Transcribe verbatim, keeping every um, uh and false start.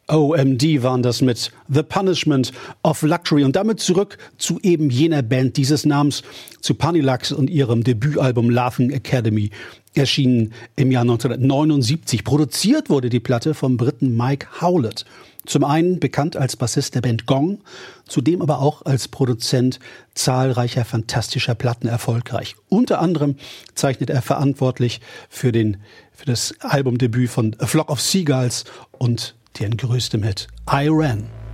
O M D waren das mit The Punishment of Luxury. Und damit zurück zu eben jener Band dieses Namens, zu Punilux und ihrem Debütalbum Laughing Academy, erschienen im Jahr neunzehnhundertneunundsiebzig. Produziert wurde die Platte vom Briten Mike Howlett. Zum einen bekannt als Bassist der Band Gong, zudem aber auch als Produzent zahlreicher fantastischer Platten erfolgreich. Unter anderem zeichnet er verantwortlich für, den, für das Albumdebüt von A Flock of Seagulls und deren größtem Hit I Ran.